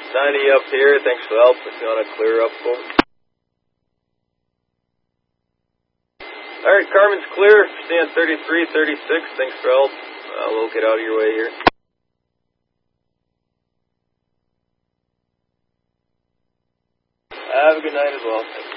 90 up here. Thanks for the help. If you want to clear up, folks. Alright, Carmen's clear. Stand 33, 36. Thanks for help. We'll get out of your way here. Have a good night as well.